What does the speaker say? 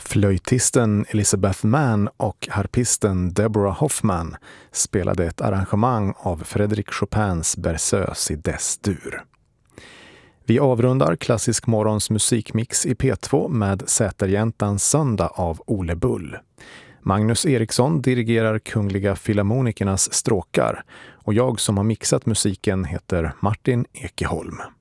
Flöjtisten Elizabeth Mann och harpisten Deborah Hoffman spelade ett arrangemang av Frédéric Chopins Berceuse i Dess-dur. Vi avrundar Klassisk morgons musikmix i P2 med Säterjäntans söndag av Ole Bull. Magnus Eriksson dirigerar Kungliga Filharmonikernas stråkar och jag som har mixat musiken heter Martin Ekeholm.